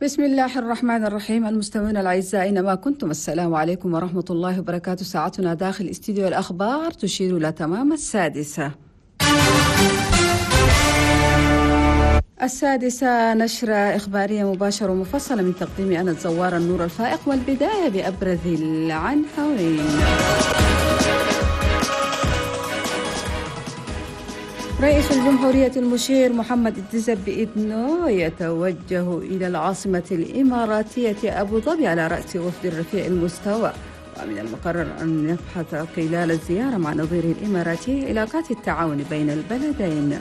بسم الله الرحمن الرحيم. المستمعون الأعزاء أينما كنتم، السلام عليكم ورحمة الله وبركاته. ساعتنا داخل استديو الأخبار تشير إلى تمام السادسة نشرة إخبارية مباشرة ومفصلة من تقديم أنا الزوار النور الفائق، والبداية بأبرز العناوين. رئيس الجمهورية المشير محمد الدزب بإذنه يتوجه إلى العاصمة الإماراتية أبو ظبي على رأس وفد رفيع المستوى، ومن المقرر أن يبحث خلال الزيارة مع نظيره الإماراتي علاقات التعاون بين البلدين.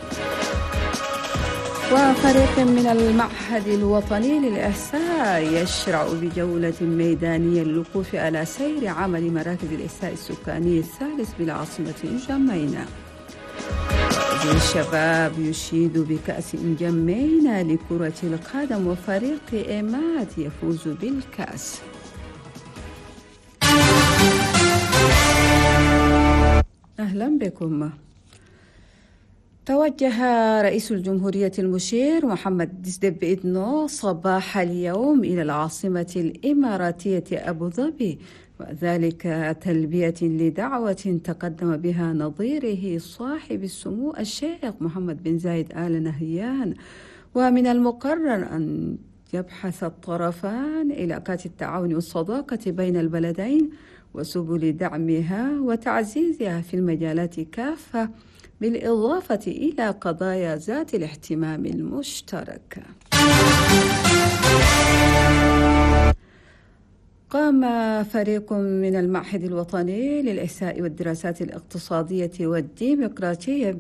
وفريق من المعهد الوطني للإحصاء يشرع بجولة ميدانية للوقوف على سير عمل مراكز الإحصاء السكاني الثالث بالعاصمة نجمينا. وزير الشباب يشيد بكأس نجمينا لكرة القدم، وفريق إيمات يفوز بالكأس. أهلا بكم. توجه رئيس الجمهورية المشير محمد الدزب بإذنه صباح اليوم إلى العاصمة الإماراتية أبو ظبي، وذلك تلبية لدعوة تقدم بها نظيره صاحب السمو الشيخ محمد بن زايد آل نهيان. ومن المقرر أن يبحث الطرفان علاقات التعاون والصداقة بين البلدين وسبل دعمها وتعزيزها في المجالات كافة، بالإضافة إلى قضايا ذات الاهتمام المشترك. قام فريق من المعهد الوطني للإحصاء والدراسات الاقتصادية والديمقراطية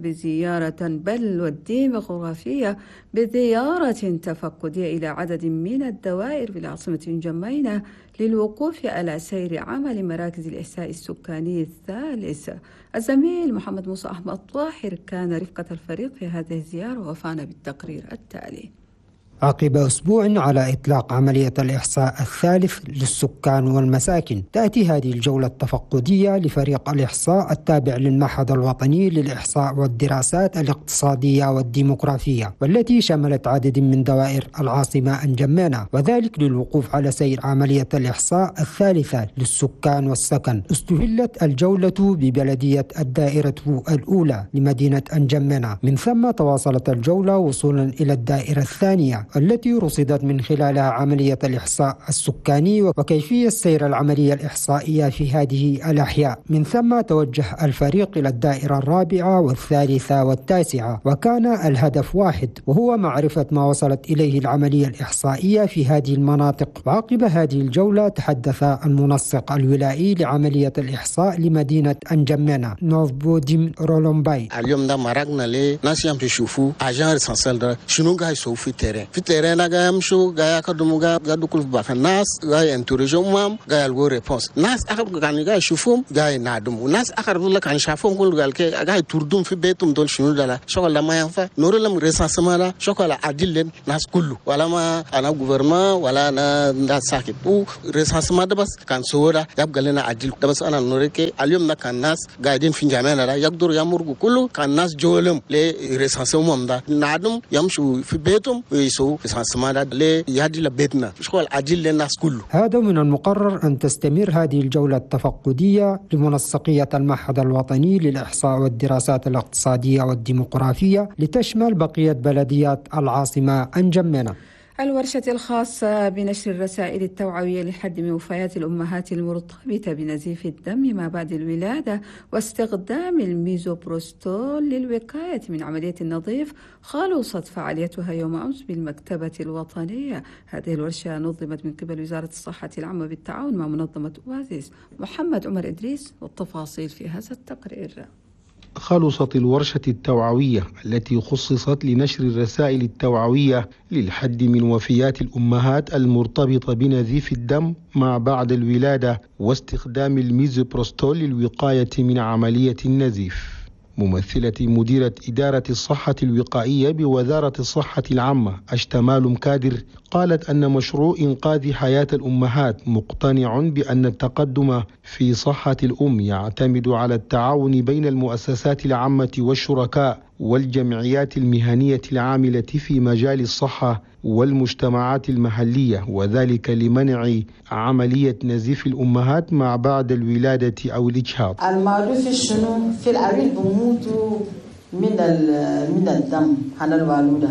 والديمقراطية بزيارة تفقدية إلى عدد من الدوائر في العاصمة نجمينا للوقوف على سير عمل مراكز الإحصاء السكاني الثالث. الزميل محمد موسى أحمد طاهر كان رفقة الفريق في هذه الزيارة وفانا بالتقرير التالي. عقب أسبوع على إطلاق عملية الإحصاء الثالث للسكان والمساكن، تأتي هذه الجولة التفقدية لفريق الإحصاء التابع للمعهد الوطني للإحصاء والدراسات الاقتصادية والديمقراطية، والتي شملت عدد من دوائر العاصمة نجمينا، وذلك للوقوف على سير عملية الإحصاء الثالثة للسكان والسكن. استهلت الجولة ببلدية الدائرة الأولى لمدينة نجمينا، من ثم تواصلت الجولة وصولا إلى الدائرة الثانية التي رصدت من خلالها عملية الإحصاء السكاني وكيفية سير العملية الإحصائية في هذه الأحياء. من ثم توجه الفريق إلى الدائرة الرابعة والثالثة والتاسعة، وكان الهدف واحد، وهو معرفة ما وصلت إليه العملية الإحصائية في هذه المناطق. وعقب هذه الجولة تحدث المنسق الولائي لعملية الإحصاء لمدينة نجمينا نوفبوديم رولومباي. اليوم ده مرقنا لناس يشوفوا أجان رسالة شنو قاعد يسوي في التيران لا جاي يمشوا جاي يكدموا جاي يدخلوا في باك الناس جاي ينتورجوا مام جاي يلقوا ريبونس. ناس آخر كان جاي يشوفهم جاي ينادموا، ناس آخر يقول كان شافهم كل قال كي جاي تردم في بيتهم دول شنو ده شغل ما ينفع نور لهم رئاسة مالا شغل عدل ناس كله، ولا ما أنا غوفرما ولا أنا ساكت ورئاسة ما ده بس كان سورة يبقى لنا عدل ده بس. أنا نورك اليوم ده كان ناس قاعدين في جامعنا لا يقدروا يمرقوا كله، كان ناس جولهم لرئاسة مام ده نادم يمشوا في بيتهم ويسووا هذا من المقرر أن تستمر هذه الجولة التفقدية لمنسقية المعهد الوطني للإحصاء والدراسات الاقتصادية والديمقراطية لتشمل بقية بلديات العاصمة نجمينا. الورشة الخاصة بنشر الرسائل التوعوية لحد من وفيات الأمهات المرتبطة بنزيف الدم ما بعد الولادة واستخدام الميزوبروستول للوقاية من عملية النظيف خلصت فعاليتها يوم أمس بالمكتبة الوطنية. هذه الورشة نظمت من قبل وزارة الصحة العامة بالتعاون مع منظمة أوازيس. محمد عمر إدريس والتفاصيل في هذا التقرير. خلصت الورشة التوعوية التي خصصت لنشر الرسائل التوعوية للحد من وفيات الأمهات المرتبطة بنزيف الدم ما بعد الولادة واستخدام الميزوبروستول للوقاية من عملية النزيف. ممثلة مديرة إدارة الصحة الوقائية بوزارة الصحة العامة أشتمال مكادر قالت أن مشروع إنقاذ حياة الأمهات مقتنع بأن التقدم في صحة الأم يعتمد على التعاون بين المؤسسات العامة والشركاء والجمعيات المهنية العاملة في مجال الصحة والمجتمعات المحلية، وذلك لمنع عملية نزيف الأمهات ما بعد الولادة أو الإجهاض. المعروف شنو في العويل بموتوا من الدم على الوالودة.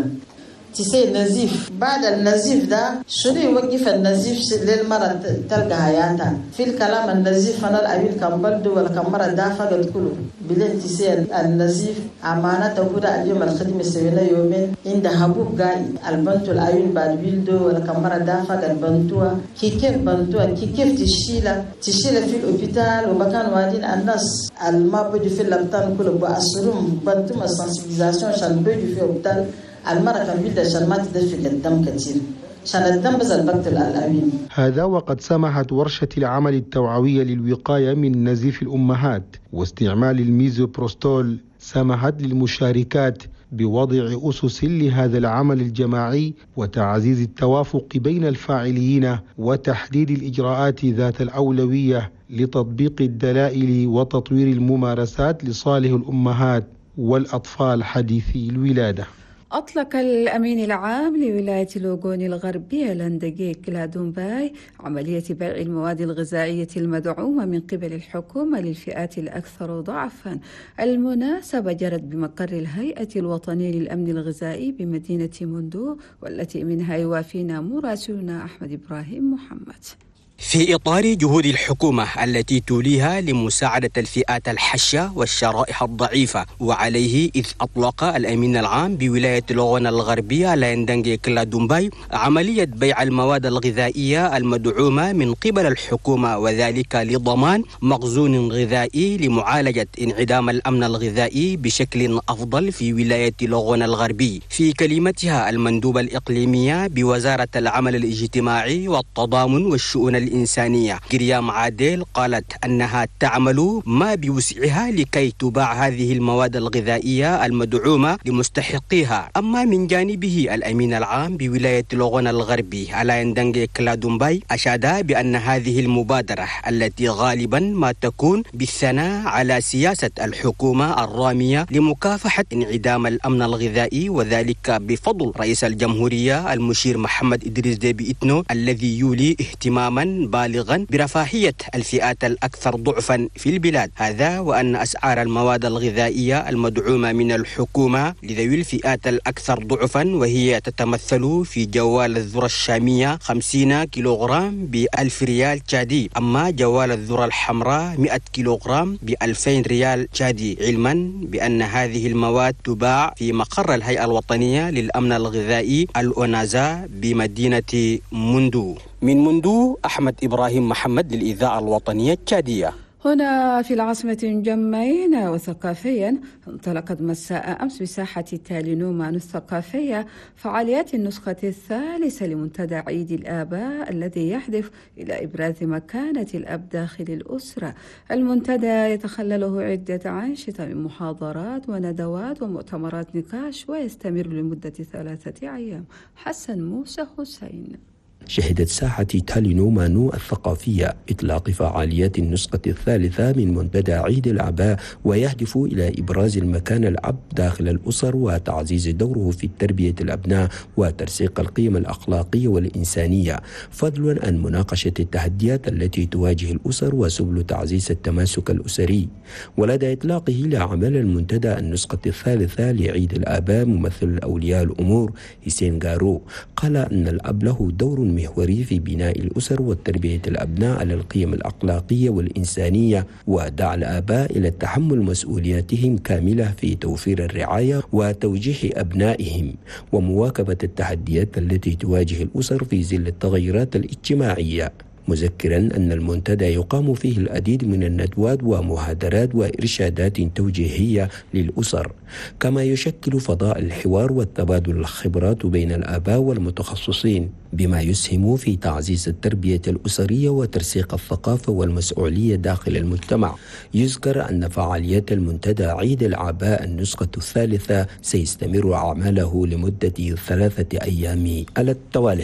تسي النزيف بعد النزيف ده شنو يوقف النزيف للمرأة تلقى حياتها في الكلام النزيف أنا العويل كم بلد ولا كم مرة دافع قد كله بلين تسي النزيف أمانة تقول اليوم الخدمة سوينا يومين عند حبوب جاي البنت العويل بعد بلده ولا كم مرة دافع قد بنتوا كيف بنتوا كيف تشيله في الأوبيتال ومكان وادين الناس الما بيجي في اللبتان كله بأسرهم بنتوا ما سنسيبيزاسيون عشان بيجي في الأوبيتال المرأة كان بيدها عشان ما تدفق الدم كثير عشان الدم بس البكتر الألعابين. هذا وقد سمحت ورشة العمل التوعوية للوقاية من نزيف الأمهات واستعمال الميزوبروستول سمحت للمشاركات بوضع أسس لهذا العمل الجماعي وتعزيز التوافق بين الفاعلين وتحديد الإجراءات ذات الأولوية لتطبيق الدلائل وتطوير الممارسات لصالح الأمهات والأطفال حديثي الولادة. أطلق الأمين العام لولاية لوغون الغربية لاندجيك كلادومباي عملية بيع المواد الغذائية المدعومة من قبل الحكومة للفئات الأكثر ضعفا. المناسبة جرت بمقر الهيئة الوطنية للأمن الغذائي بمدينة موندو، والتي منها يوافينا مراسلنا أحمد إبراهيم محمد. في إطار جهود الحكومة التي توليها لمساعدة الفئات الحشة والشرائح الضعيفة، وعليه إذ أطلق الأمين العام بولاية لوغون الغربية لاندنجي كلادومباي عملية بيع المواد الغذائية المدعومة من قبل الحكومة، وذلك لضمان مخزون غذائي لمعالجة انعدام الأمن الغذائي بشكل أفضل في ولاية لوغون الغربي. في كلمتها المندوبة الإقليمية بوزارة العمل الاجتماعي والتضامن والشؤون الإنسانية كريام عادل قالت أنها تعمل ما بوسعها لكي تباع هذه المواد الغذائية المدعومة لمستحقيها. أما من جانبه الأمين العام بولاية لوغون الغربي لاندنجي كلادومباي أشاد بأن هذه المبادرة التي غالبا ما تكون بالثناء على سياسة الحكومة الرامية لمكافحة انعدام الأمن الغذائي، وذلك بفضل رئيس الجمهورية المشير محمد إدريس ديبي إتنو الذي يولي اهتماما بالغا برفاهية الفئات الأكثر ضعفا في البلاد. هذا وأن أسعار المواد الغذائية المدعومة من الحكومة لذوي الفئات الأكثر ضعفا، وهي تتمثل في جوال الذرة الشامية 50 كيلوغرام ب1000 ريال تشادي، أما جوال الذرة الحمراء 100 كيلوغرام ب2000 ريال تشادي، علما بأن هذه المواد تباع في مقر الهيئة الوطنية للأمن الغذائي الأونازا بمدينة موندو. من موندو أحمد إبراهيم محمد للإذاعة الوطنية التشادية. هنا في العاصمة جمعيا وثقافيا انطلقت مساء أمس بساحة تالي نومان الثقافية فعاليات النسخة الثالثة لمنتدى عيد الآباء الذي يهدف إلى إبراز مكانة الأب داخل الأسرة. المنتدى يتخلله عدة أنشطة من محاضرات وندوات ومؤتمرات نقاش ويستمر لمدة 3 أيام. حسن موسى حسين. شهدت ساحة تالي نومان الثقافية إطلاق فعاليات النسخة الثالثة من منتدى عيد الآباء، ويهدف إلى إبراز المكان الأب داخل الأسر وتعزيز دوره في تربية الأبناء وترسيخ القيم الأخلاقية والإنسانية، فضلا عن مناقشة التحديات التي تواجه الأسر وسبل تعزيز التماسك الأسري. ولدى إطلاقه لعمل المنتدى النسخة الثالثة لعيد الآباء ممثل أولياء الأمور حسين غارو قال أن الأب له دور محوري في بناء الأسر وتربية الأبناء على القيم الأخلاقية والإنسانية، ودعا الآباء إلى تحمل مسؤولياتهم كاملة في توفير الرعاية وتوجيه أبنائهم ومواكبة التحديات التي تواجه الأسر في ظل التغيرات الاجتماعية، مذكرا أن المنتدى يقام فيه العديد من الندوات ومحاضرات وإرشادات توجيهية للأسر، كما يشكل فضاء الحوار والتبادل الخبرات بين الآباء والمتخصصين، بما يسهم في تعزيز التربية الأسرية وترسيخ الثقافة والمسؤولية داخل المجتمع. يذكر أن فعاليات المنتدى عيد الآباء النسخة الثالثة سيستمر أعماله لمدة 3 أيام على التوالي.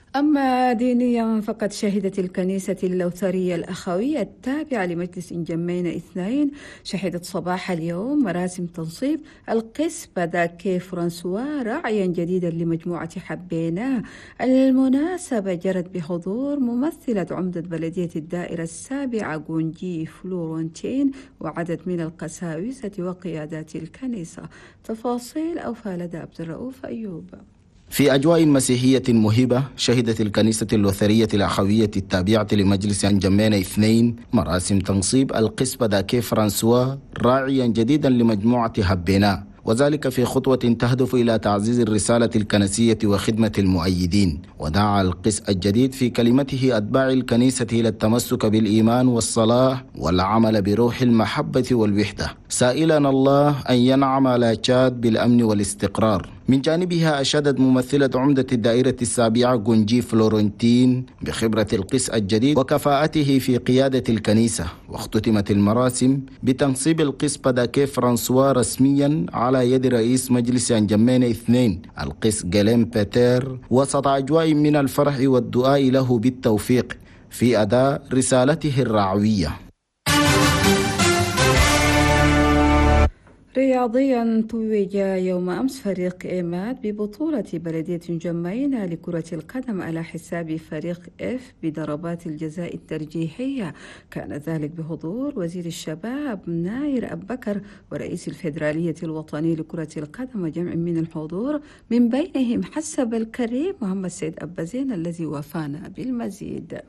أما دينيا فقد شهدت الكنيسة اللوثرية الأخوية التابعة لمجلس إنجمينا 2 شهدت صباح اليوم مراسم تنصيب القس بداكي فرانسوا راعيا جديدا لمجموعة حبينا. المناسبة جرت بحضور ممثلة عمدة بلدية الدائرة السابعة غونجي فلورنتين وعدد من القساوسة وقيادات الكنيسة. تفاصيل أوفى لدى عبد الرؤوف أيوب. في أجواء مسيحية مهيبة شهدت الكنيسة اللوثرية الأخوية التابعة لمجلس إنجمينا 2 مراسم تنصيب القس بداكي فرانسوا راعيا جديدا لمجموعة حبينا، وذلك في خطوة تهدف إلى تعزيز الرسالة الكنسية وخدمة المؤيدين. ودعا القس الجديد في كلمته أتباع الكنيسة إلى التمسك بالإيمان والصلاة والعمل بروح المحبة والوحدة، سائلا الله أن ينعم على تشاد بالأمن والاستقرار. من جانبها أشادت ممثلة عمدة الدائرة السابعة غونجي فلورنتين بخبرة القس الجديد وكفاءته في قيادة الكنيسة. واختتمت المراسم بتنصيب القس بداكي فرانسوا رسميا على يد رئيس مجلس إنجمينا 2 القس غيلين بيتر، وسط أجواء من الفرح والدعاء له بالتوفيق في أداء رسالته الرعوية. رياضيا توج يوم أمس فريق إيماد ببطولة بلدية جمينة لكرة القدم على حساب فريق إف بضربات الجزاء الترجيحية. كان ذلك بحضور وزير الشباب ناير أبو بكر ورئيس الفيدرالية الوطني لكرة القدم وجمع من الحضور من بينهم حسب الكريم محمد سيد أبازين الذي وافانا بالمزيد.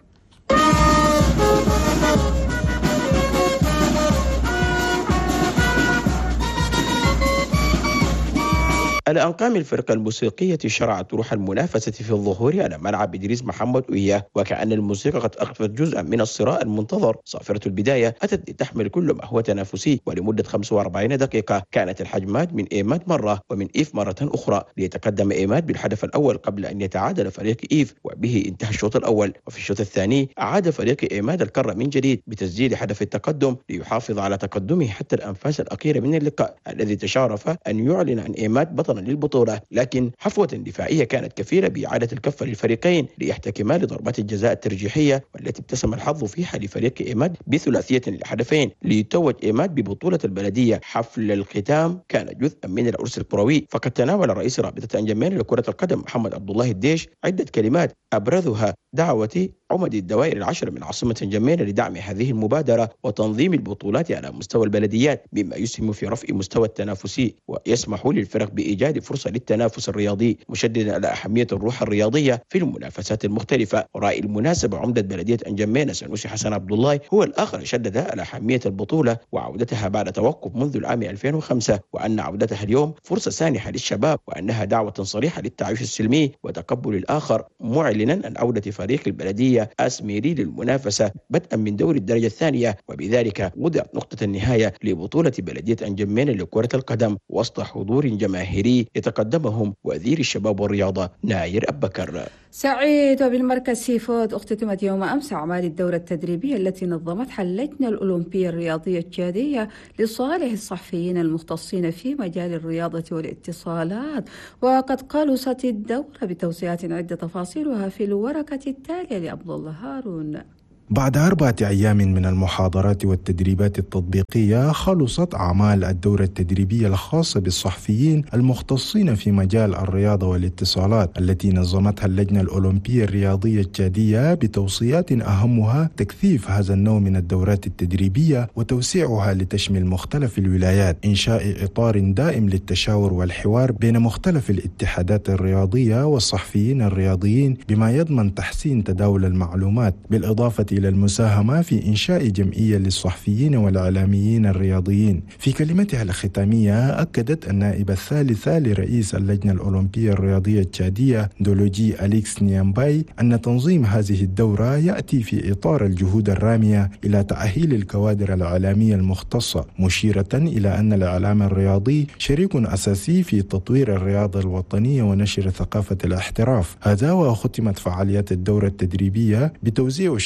على أنقام الفرقة الموسيقية شرعت روح المنافسة في الظهور على ملعب إدريس محمد أويا، وكأن الموسيقى قد أخفت جزءا من الصراع المنتظر. صافرة البداية أتت لتحمل كل ما هو تنافسي، ولمدة 45 دقيقة كانت الحجمات من إيماد مرة ومن إيف مرة أخرى، ليتقدم إيماد بالهدف الأول قبل أن يتعادل فريق إيف، وبه انتهى الشوط الأول. وفي الشوط الثاني أعاد فريق إيماد الكرة من جديد بتسجيل هدف التقدم ليحافظ على تقدمه حتى الأنفاس الأخيرة من اللقاء الذي تشارف أن يعلن عن إيماد بطلا للبطولة. لكن حفوة دفاعية كانت كفيلة بإعادة الكفة للفريقين ليحتكما لضربات الجزاء الترجيحية، والتي ابتسم الحظ فيها لفريق إيماد بثلاثية لهدفين ليتوج إيماد ببطولة البلدية. حفل الختام كان جزءا من العرس الكروي، فقد تناول رئيس رابطة إنجمينا لكرة القدم محمد عبد الله الديش عدة كلمات أبرزها دعوة عمد الدوائر العشر من عاصمة إنجمينا لدعم هذه المبادرة وتنظيم البطولات على مستوى البلديات، مما يسهم في رفع مستوى التنافسي ويسمح للفرق بإيجاد فرصة للتنافس الرياضي، مشددا على أهمية الروح الرياضية في المنافسات المختلفة. ورائي المناسبة عمدة بلدية إنجمينا سنوسي حسن عبد الله هو الآخر شدد على أهمية البطولة وعودتها بعد توقف منذ العام 2005، وأن عودتها اليوم فرصة سانحة للشباب، وأنها دعوة صريحة للتعايش السلمي وتقبل الآخر، معلنا عن عودة فريق البلدية أسميري للمنافسة بدءا من دور الدرجة الثانية، وبذلك وضعت نقطة النهاية لبطولة بلدية إنجمينا لكرة القدم وسط حضور جماهيري يتقدمهم وزير الشباب والرياضة ناير أبو بكر. سعيد. وبالمركز سيفود اختتمت يوم أمس أعمال الدورة التدريبية التي نظمتها اللجنة الأولمبية الرياضية التشادية لصالح الصحفيين المختصين في مجال الرياضة والاتصالات. وقد قالصت الدورة بتوسيعات عدة تفاصيلها في الورقة التالية لعبد الله هارون. بعد 4 أيام من المحاضرات والتدريبات التطبيقية، خلصت أعمال الدورة التدريبية الخاصة بالصحفيين المختصين في مجال الرياضة والاتصالات التي نظمتها اللجنة الأولمبية الرياضية التشادية بتوصيات أهمها تكثيف هذا النوع من الدورات التدريبية وتوسيعها لتشمل مختلف الولايات، إنشاء إطار دائم للتشاور والحوار بين مختلف الاتحادات الرياضية والصحفيين الرياضيين بما يضمن تحسين تداول المعلومات، بالإضافة إلى المساهمة في إنشاء جمعية للصحفيين والإعلاميين الرياضيين. في كلمتها الختامية أكدت النائبة الثالثة لرئيس اللجنة الأولمبية الرياضية التشادية دولوجي أليكس نيامباي أن تنظيم هذه الدورة يأتي في إطار الجهود الرامية إلى تأهيل الكوادر الإعلامية المختصة، مشيرة إلى أن الإعلام الرياضي شريك أساسي في تطوير الرياضة الوطنية ونشر ثقافة الاحتراف. هذا وختمت فعاليات الدورة التدريبية بتوزيع شهادات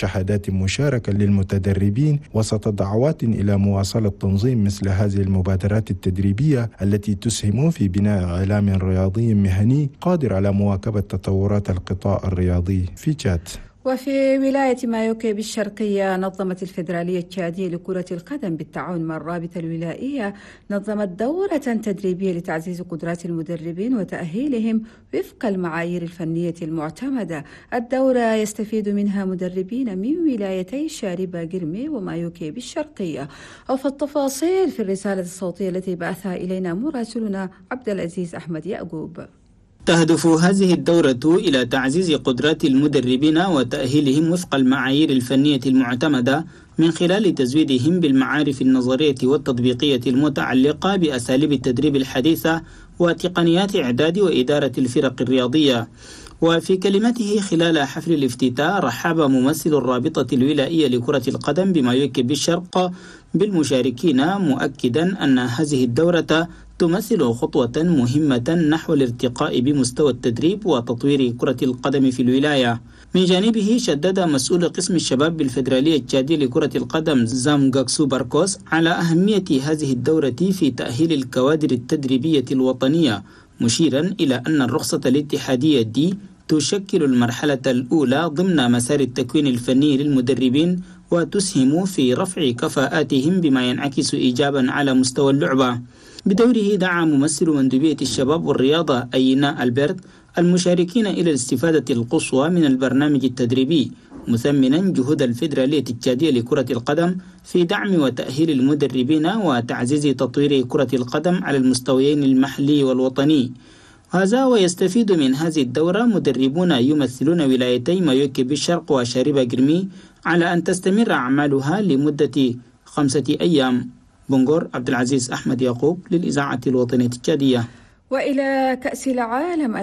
آليات مشاركة للمتدربين وسط دعوات إلى مواصلة تنظيم مثل هذه المبادرات التدريبية التي تسهم في بناء إعلام رياضي مهني قادر على مواكبة تطورات القطاع الرياضي في تشاد. وفي ولاية مايوكي بالشرقية نظمت الفيدرالية التشادية لكرة القدم بالتعاون مع الرابطة الولائية نظمت دورة تدريبية لتعزيز قدرات المدربين وتأهيلهم وفق المعايير الفنية المعتمدة. الدورة يستفيد منها مدربين من ولايتي شاربة قرمي ومايوكي بالشرقية. وفي التفاصيل في الرسالة الصوتية التي بعثها إلينا مراسلنا عبد العزيز أحمد يعقوب. تهدف هذه الدورة إلى تعزيز قدرات المدربين وتأهيلهم وفق المعايير الفنية المعتمدة من خلال تزويدهم بالمعارف النظرية والتطبيقية المتعلقة بأساليب التدريب الحديثة وتقنيات إعداد وإدارة الفرق الرياضية. وفي كلمته خلال حفل الافتتاح رحب ممثل الرابطة الولائية لكرة القدم بمايوكي بالشرق بالمشاركين مؤكدا أن هذه الدورة تمثل خطوة مهمة نحو الارتقاء بمستوى التدريب وتطوير كرة القدم في الولاية. من جانبه شدد مسؤول قسم الشباب بالفيدرالية التشادية لكرة القدم زامغاكسو باركوس على أهمية هذه الدورة في تأهيل الكوادر التدريبية الوطنية، مشيرا إلى أن الرخصة الاتحادية دي تشكل المرحلة الأولى ضمن مسار التكوين الفني للمدربين وتسهم في رفع كفاءاتهم بما ينعكس إيجابا على مستوى اللعبة. بدوره دعا ممثل مندوبية الشباب والرياضة أينا ألبرت المشاركين إلى الاستفادة القصوى من البرنامج التدريبي، مثمنا جهود الفيدرالية التشادية لكرة القدم في دعم وتأهيل المدربين وتعزيز تطوير كرة القدم على المستويين المحلي والوطني. هذا ويستفيد من هذه الدورة مدربون يمثلون ولايتي مايوكي بالشرق وشاربة قرمي على أن تستمر أعمالها لمدة 5 أيام. بونغور عبد العزيز أحمد يعقوب للإذاعة الوطنية التشادية. وإلى كأس العالم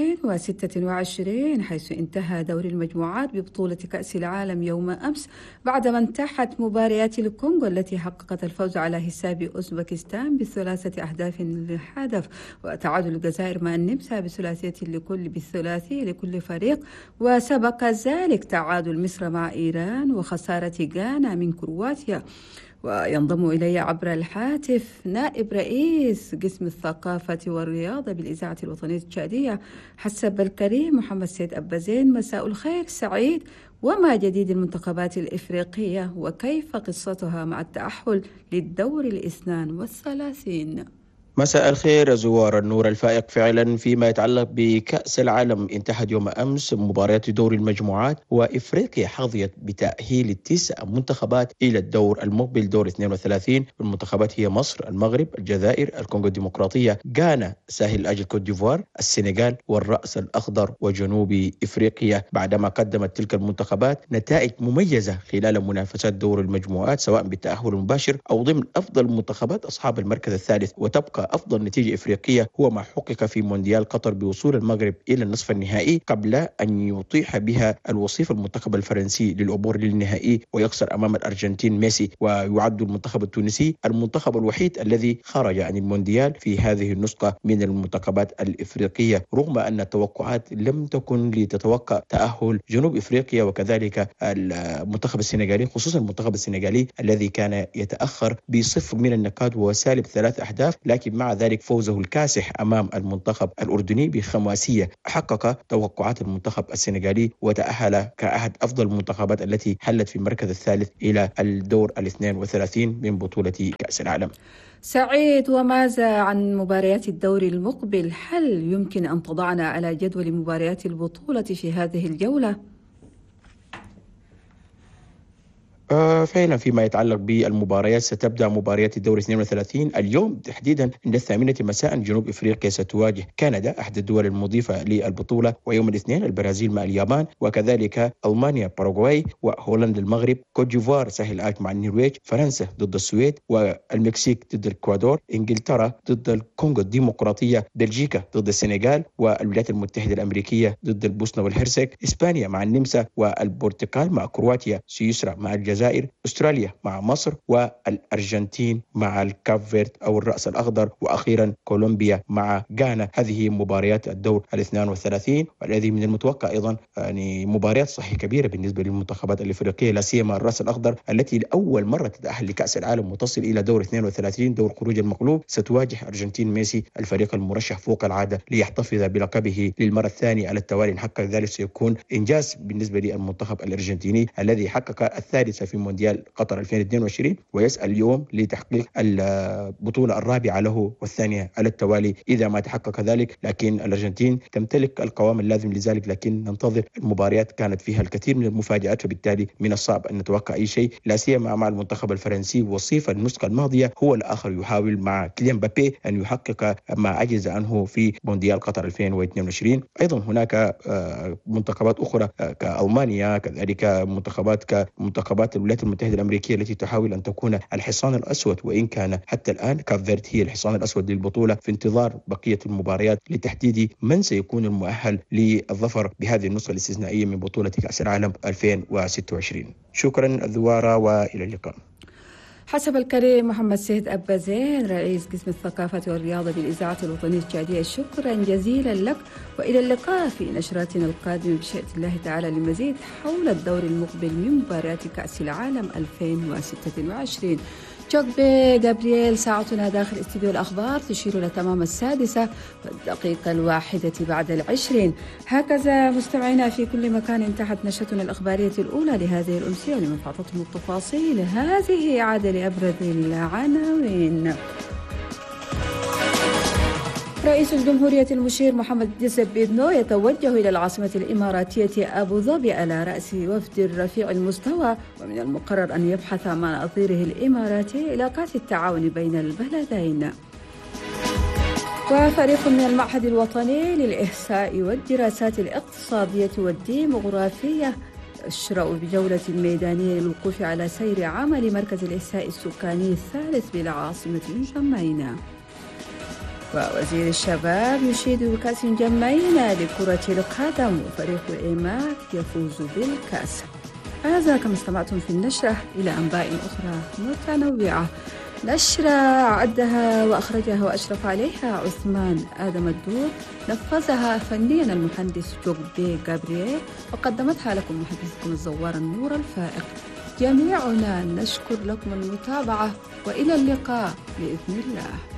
2026 حيث انتهى دور المجموعات ببطولة كأس العالم يوم أمس بعدما انتهت مباريات الكونغو التي حققت الفوز على حساب أوزبكستان ب3 أهداف للهدف، وتعادل الجزائر مع النمسا بالثلاثي لكل فريق، وسبق ذلك تعادل مصر مع إيران وخسارة غانا من كرواتيا. وينضم إلي عبر الهاتف نائب رئيس قسم الثقافة والرياضة بالإذاعة الوطنية التشادية حسب الكريم محمد سيد أبازين. مساء الخير سعيد، وما جديد المنتخبات الإفريقية وكيف قصتها مع التأهل للدور 32؟ مساء الخير زوار النور الفائق. فعلا فيما يتعلق بكأس العالم انتهت يوم أمس مباريات دور المجموعات، وإفريقيا حظيت بتأهيل 9 منتخبات إلى الدور المقبل دور 32. المنتخبات هي مصر، المغرب، الجزائر، الكونغو الديمقراطية، غانا، ساحل أجل كوت ديفوار، السنغال والرأس الأخضر وجنوب إفريقيا. بعدما قدمت تلك المنتخبات نتائج مميزة خلال منافسات دور المجموعات سواء بالتأهل المباشر أو ضمن أفضل منتخبات أصحاب المركز الثالث. وتبقى أفضل نتيجة إفريقية هو ما حقق في مونديال قطر بوصول المغرب إلى النصف النهائي قبل أن يطيح بها الوصيف المنتخب الفرنسي للعبور للنهائي ويخسر أمام الأرجنتين ميسي. ويعد المنتخب التونسي المنتخب الوحيد الذي خرج عن المونديال في هذه النسخة من المنتخبات الإفريقية، رغم أن التوقعات لم تكن لتتوقع تأهل جنوب إفريقيا وكذلك المنتخب السنغالي، خصوصا المنتخب السنغالي الذي كان يتأخر ب0 من النقاط وسالب 3 أهداف، لكن مع ذلك فوزه الكاسح أمام المنتخب الأردني بخماسية حقق توقعات المنتخب السنغالي وتأهل كأحد أفضل المنتخبات التي حلت في المركز الثالث إلى الدور 32 من بطولة كأس العالم. سعيد، وماذا عن مباريات الدور المقبل؟ هل يمكن أن تضعنا على جدول مباريات البطولة في هذه الجولة؟ فعلا فيما يتعلق بالمباريات ستبدأ مباريات الدور 32 اليوم تحديدا عند 8 مساء. جنوب إفريقيا ستواجه كندا أحد الدول المضيفة للبطولة، ويوم الاثنين البرازيل مع اليابان، وكذلك ألمانيا باراغواي، وهولندا المغرب، كوت ديفوار ساحل آج مع النرويج، فرنسا ضد السويد، والمكسيك ضد الإكوادور، إنجلترا ضد الكونغو الديمقراطية، بلجيكا ضد السنغال، والولايات المتحدة الأمريكية ضد البوسنة والهرسك، إسبانيا مع النمسا، والبرتغال مع كرواتيا، سويسرا مع الجزائر، الجزائر، أستراليا مع مصر، والأرجنتين مع الكابفيرد أو الرأس الأخضر، وأخيرا كولومبيا مع غانا. هذه مباريات الدور 32، والذي من المتوقع أيضا يعني مباريات صحيح كبيرة بالنسبة للمنتخبات الإفريقية، لا سيما الرأس الأخضر التي لأول مرة تتأهل لكأس العالم وتصل إلى دور 32 دور خروج المغلوب، ستواجه أرجنتين ميسي الفريق المرشح فوق العادة ليحتفظ بلقبه للمرة الثانية على التوالي. إن حقق ذلك سيكون إنجاز بالنسبة للمنتخب الأرجنتيني الذي حقق الثالثة في مونديال قطر 2022، ويسأل اليوم لتحقيق البطولة الرابعة له والثانية على التوالي إذا ما تحقق ذلك. لكن الأرجنتين تمتلك القوام اللازم لذلك، لكن ننتظر المباريات كانت فيها الكثير من المفاجآت، وبالتالي من الصعب أن نتوقع أي شيء، لا سيما مع المنتخب الفرنسي. وصيفة النسخة الماضية هو الآخر يحاول مع كيليان مبابي أن يحقق ما عجز عنه في مونديال قطر 2022. أيضا هناك منتخبات أخرى كألمانيا، كذلك منتخبات الولايات المتحدة الأمريكية التي تحاول أن تكون الحصان الأسود، وإن كان حتى الآن كابفيرد هي الحصان الأسود للبطولة، في انتظار بقية المباريات لتحديد من سيكون المؤهل للظفر بهذه النسخة الاستثنائية من بطولة كأس العالم 2026. شكرا الذوارة وإلى اللقاء. حسب الكريم محمد سيد أبا زين رئيس قسم الثقافة والرياضة بالإذاعة الوطنية التشادية، شكرا جزيلا لك، وإلى اللقاء في نشراتنا القادمة بشأن الله تعالى لمزيد حول الدور المقبل من مباريات كأس العالم 2026. جوكبي جابرييل، ساعتنا داخل استديو الأخبار تشير إلى تمام 6:01 بعد 20. هكذا مستمعينا في كل مكان انتهت نشرتنا الأخبارية الأولى لهذه الأمسية. ولمن فاتتم التفاصيل هذه إعادة لأبرز العناوين. رئيس الجمهورية المشير محمد ديسديب إيدنو يتوجه إلى العاصمة الإماراتية أبو ظبي على رأس وفد رفيع المستوى، ومن المقرر أن يبحث مع نظيره الإماراتي علاقات التعاون بين البلدين. وفريق من المعهد الوطني للإحصاء والدراسات الاقتصادية والديمغرافية يشرع بجولة ميدانية للوقوف على سير عمل مركز الإحصاء السكاني الثالث بالعاصمة جمينة. ووزير الشباب يشيد بكأس جمينة لكرة القدم، وفريق الإيماك يفوز بالكأس. هذا كما استمعتم في النشرة. إلى أنباء أخرى متنوعة. نشرة عدها وأخرجها وأشرف عليها عثمان آدم الدور، نفذها فنيا المهندس جوكبي جابرييل، وقدمتها لكم محدثكم الزوار النور الفائق. جميعنا نشكر لكم المتابعة، وإلى اللقاء بإذن الله.